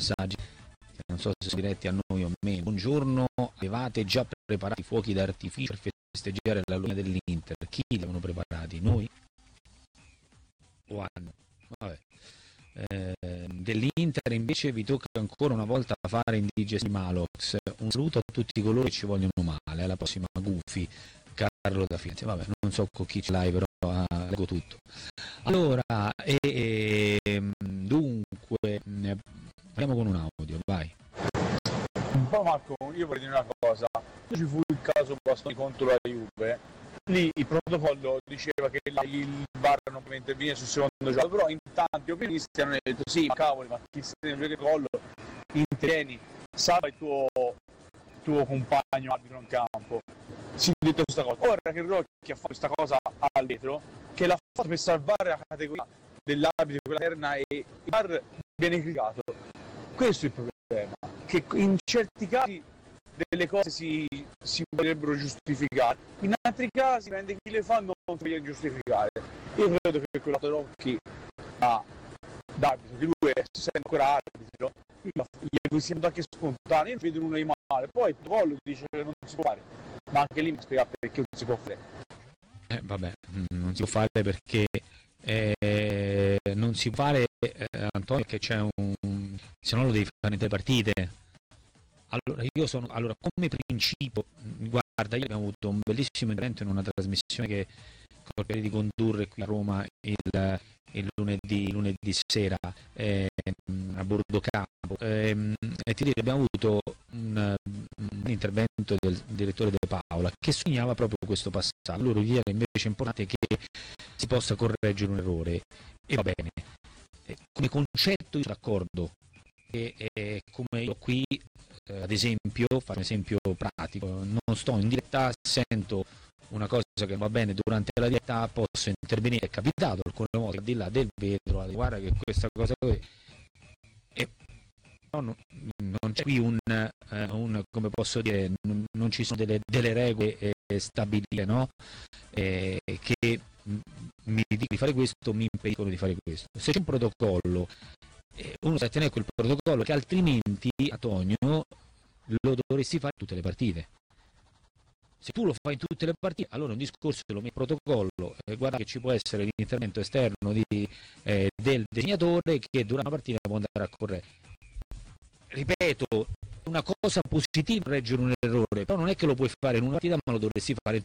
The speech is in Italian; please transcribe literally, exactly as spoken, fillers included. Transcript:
messaggi che non so se sono diretti a noi o meno. Buongiorno, avevate già preparato i fuochi d'artificio per festeggiare la luna dell'Inter? Chi li avevano preparati? Noi? O hanno? Vabbè. Eh, dell'Inter invece vi tocca ancora una volta fare indigesti Malox. Un saluto a tutti coloro che ci vogliono male. Alla prossima, Gufi. Carlo da Firenze. Vabbè, non so con chi ce l'hai, però ah, leggo tutto. Allora, e, e, dunque, andiamo con un audio, vai. Però Marco, io vorrei dire una cosa. Ci fu il caso Bastoni contro la Juve, lì il protocollo diceva che il V A R non poteva intervenire sul secondo gioco, però intanto gli opinionisti hanno detto sì, ma cavoli, ma chi se ne frega il gol, intervieni, salva il tuo, tuo compagno arbitro in campo. Si è detto questa cosa. Ora che Rocchi ha fatto questa cosa al vetro, che l'ha fatto per salvare la categoria dell'arbitro, quella terna, e il V A R viene criticato. Questo è il problema, che in certi casi delle cose si, si potrebbero giustificare, in altri casi prende chi le fa non si viene giustificare. Io credo che quella Rocchi ha d'arbitro, che lui è sempre ancora arbitro, gli siamo anche spontanei, io vedo uno di male, poi il protocollo dice che non si può fare, ma anche lì mi spiega perché non si può fare. Eh, vabbè, non si può fare perché eh, non si può fare, eh, Antonio, che c'è un, se no lo devi fare in tre partite. Allora, io sono, allora, come principio, guarda, io abbiamo avuto un bellissimo intervento in una trasmissione che ho il piacere di condurre qui a Roma il, il lunedì, lunedì sera eh, a Bordo Campo, eh, e ti dico, abbiamo avuto un, un intervento del direttore De Paola che sognava proprio questo passaggio. Loro dire invece è importante che si possa correggere un errore, e va bene. Eh, come concetto io sono d'accordo, e, e come io qui eh, ad esempio, faccio un esempio pratico, non sto in diretta, sento una cosa che non va bene durante la diretta, posso intervenire, è capitato alcune volte al di là del vetro, guarda che questa cosa qui, e no, no, non c'è qui un, eh, un, come posso dire, non, non ci sono delle, delle regole eh, stabilite, no? Eh, che mi dicono di fare questo, mi impediscono di fare questo. Se c'è un protocollo, eh, uno sa tenere quel protocollo, che altrimenti, Antonio, lo dovresti fare in tutte le partite. Se tu lo fai in tutte le partite, allora un discorso lo metti in protocollo, eh, guarda che ci può essere l'intervento esterno di, eh, del disegnatore che durante una partita può andare a correre. Ripeto, una cosa positiva reggere un errore, però non è che lo puoi fare in una partita, ma lo dovresti fare in